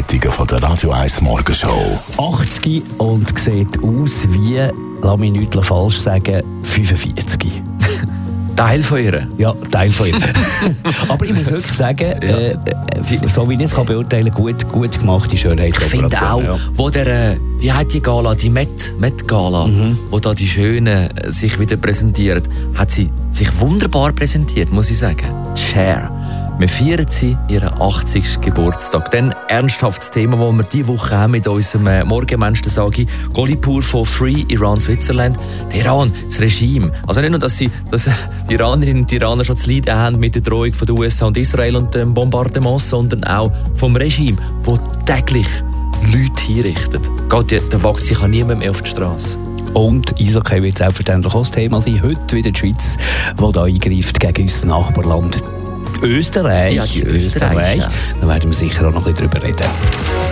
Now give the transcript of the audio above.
Sendungen von der Radio 1 Morgenshow. 80 und sieht aus wie, lass mich nichts falsch sagen, 45. Teil von ihr? Ja, Teil von ihr. Aber ich muss wirklich sagen, so wie ich es beurteilen kann, gut gemachte Schönheitsoperation. Ich finde auch, wo der, wie heißt die Gala, die Met-Gala, wo da die Schönen sich wieder präsentieren, hat sie sich wunderbar präsentiert, muss ich sagen. Cher. Wir feiern sie ihren 80. Geburtstag. Dann ernsthaftes Thema, das wir diese Woche haben mit unserem Morgenmenschen sagen. Golipur von Free Iran Switzerland. Der Iran, das Regime. Also nicht nur, dass die Iranerinnen und Iraner schon zu leiden haben mit der Drohung von den USA und Israel und dem Bombardement, sondern auch vom Regime, das täglich Leute hinrichtet. Der wagt sich an niemand mehr auf die Straße. Und Eishockey wird selbstverständlich auch das Thema sein. Heute wieder die Schweiz, die da eingreift gegen unser Nachbarland Österreich. Ja, die Österreich. Ja. Da werden wir sicher auch noch ein bisschen drüber reden.